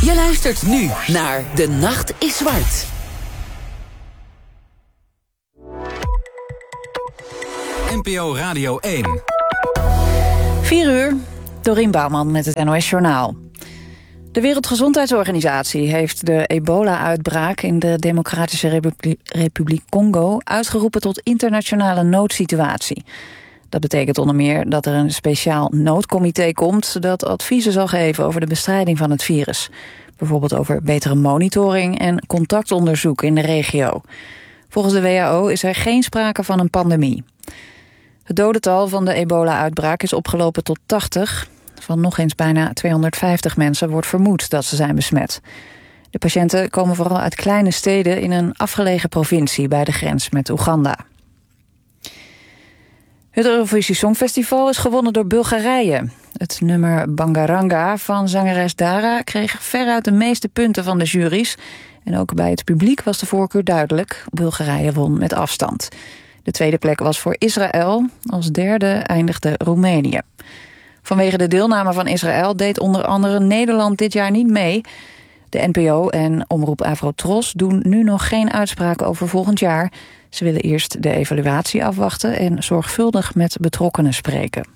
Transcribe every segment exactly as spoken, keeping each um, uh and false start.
Je luistert nu naar De Nacht is Zwart. N P O Radio één. vier uur, Dorien Bouwman met het N O S Journaal. De Wereldgezondheidsorganisatie heeft de ebola-uitbraak in de Democratische Republiek, Republiek Congo uitgeroepen tot internationale noodsituatie. Dat betekent onder meer dat er een speciaal noodcomité komt dat adviezen zal geven over de bestrijding van het virus. Bijvoorbeeld over betere monitoring en contactonderzoek in de regio. Volgens de W H O is er geen sprake van een pandemie. Het dodental van de ebola-uitbraak is opgelopen tot tachtig. Van nog eens bijna tweehonderdvijftig mensen wordt vermoed dat ze zijn besmet. De patiënten komen vooral uit kleine steden in een afgelegen provincie bij de grens met Oeganda. Het Eurovisie Songfestival is gewonnen door Bulgarije. Het nummer Bangaranga van zangeres Dara kreeg veruit de meeste punten van de juries. En ook bij het publiek was de voorkeur duidelijk. Bulgarije won met afstand. De tweede plek was voor Israël. Als derde eindigde Roemenië. Vanwege de deelname van Israël deed onder andere Nederland dit jaar niet mee. De N P O en Omroep Avrotros doen nu nog geen uitspraken over volgend jaar. Ze willen eerst de evaluatie afwachten en zorgvuldig met betrokkenen spreken.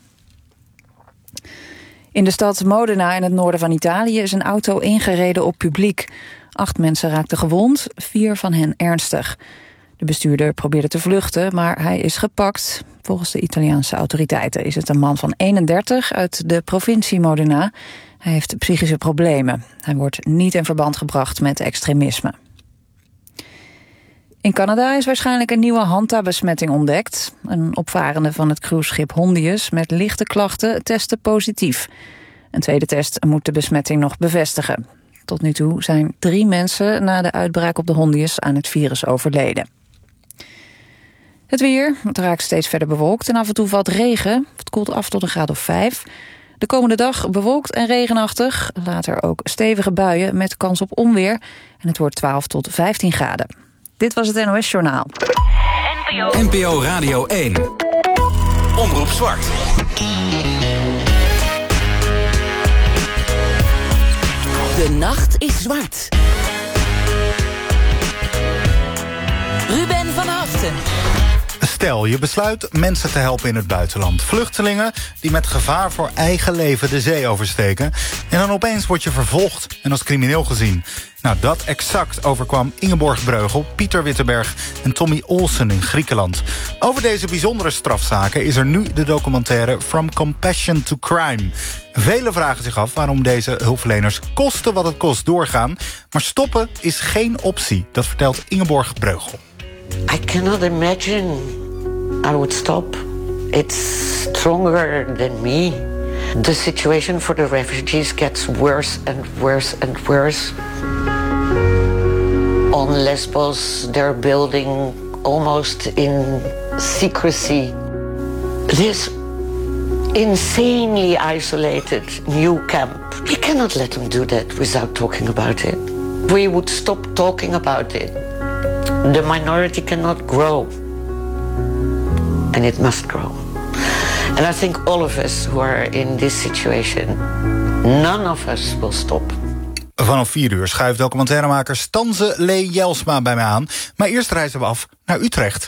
In de stad Modena in het noorden van Italië is een auto ingereden op publiek. Acht mensen raakten gewond, vier van hen ernstig. De bestuurder probeerde te vluchten, maar hij is gepakt. Volgens de Italiaanse autoriteiten is het een man van eenendertig uit de provincie Modena. Hij heeft psychische problemen. Hij wordt niet in verband gebracht met extremisme. In Canada is waarschijnlijk een nieuwe Hanta-besmetting ontdekt. Een opvarende van het cruiseschip Hondius met lichte klachten testte positief. Een tweede test moet de besmetting nog bevestigen. Tot nu toe zijn drie mensen na de uitbraak op de Hondius aan het virus overleden. Het weer, het raakt steeds verder bewolkt en af en toe valt regen. Het koelt af tot een graad of vijf. De komende dag bewolkt en regenachtig. Later ook stevige buien met kans op onweer. En het wordt twaalf tot vijftien graden. Dit was het N O S Journaal. N P O Radio één. Omroep Zwart. De Nacht is Zwart. Ruben van Haften. Stel, je besluit mensen te helpen in het buitenland. Vluchtelingen die met gevaar voor eigen leven de zee oversteken. En dan opeens word je vervolgd en als crimineel gezien. Nou, dat exact overkwam Ingeborg Breugel, Pieter Wittenberg en Tommy Olsen in Griekenland. Over deze bijzondere strafzaken is er nu de documentaire From Compassion to Crime. Velen vragen zich af waarom deze hulpverleners kosten wat het kost doorgaan. Maar stoppen is geen optie, dat vertelt Ingeborg Breugel. I cannot imagine I would stop. It's stronger than me. The situation for the refugees gets worse and worse and worse. On Lesbos, they're building almost in secrecy this insanely isolated new camp. We cannot let them do that without talking about it. We would stop talking about it. The minority cannot grow. And it must grow. And I think all of us who are in this situation, none of us will stop. Vanaf vier uur schuift documentairemaker Stanze Lee Jelsma bij mij aan. Maar eerst reizen we af naar Utrecht.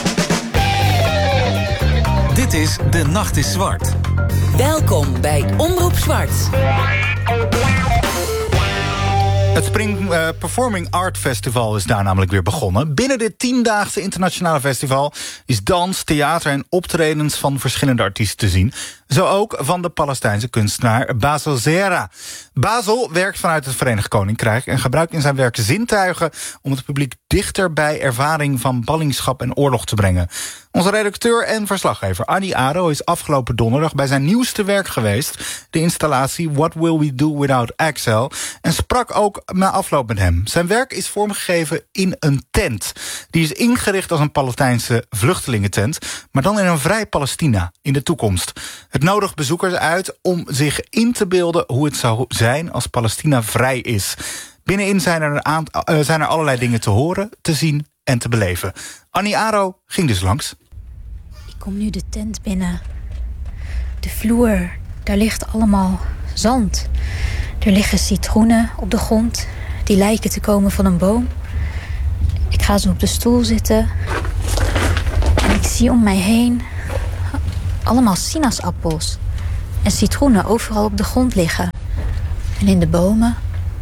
Dit is De Nacht is Zwart. Welkom bij Omroep Zwart. Het Spring uh, Performing Art Festival is daar namelijk weer begonnen. Binnen dit tiendaagse internationale festival is dans, theater en optredens van verschillende artiesten te zien. Zo ook van de Palestijnse kunstenaar Basel Zera. Basel werkt vanuit het Verenigd Koninkrijk en gebruikt in zijn werk zintuigen om het publiek dichter bij ervaring van ballingschap en oorlog te brengen. Onze redacteur en verslaggever Annie Aro is afgelopen donderdag bij zijn nieuwste werk geweest, de installatie What Will We Do Without Axel, en sprak ook na afloop met hem. Zijn werk is vormgegeven in een tent. Die is ingericht als een Palestijnse vluchtelingentent, maar dan in een vrij Palestina in de toekomst. Het nodigt bezoekers uit om zich in te beelden hoe het zou zijn als Palestina vrij is. Binnenin zijn er, een aantal, uh, zijn er allerlei dingen te horen, te zien en te beleven. Annie Aro ging dus langs. Ik kom nu de tent binnen. De vloer, daar ligt allemaal zand. Er liggen citroenen op de grond. Die lijken te komen van een boom. Ik ga zo op de stoel zitten. En ik zie om mij heen allemaal sinaasappels. En citroenen overal op de grond liggen. En in de bomen.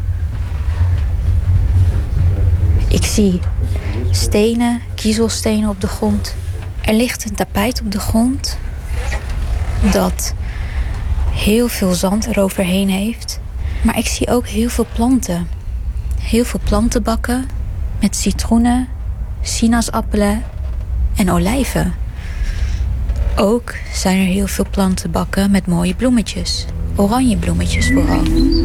Ik zie stenen, kiezelstenen op de grond. Er ligt een tapijt op de grond dat heel veel zand eroverheen heeft. Maar ik zie ook heel veel planten. Heel veel plantenbakken met citroenen, sinaasappelen en olijven. Ook zijn er heel veel plantenbakken met mooie bloemetjes. Oranje bloemetjes vooral.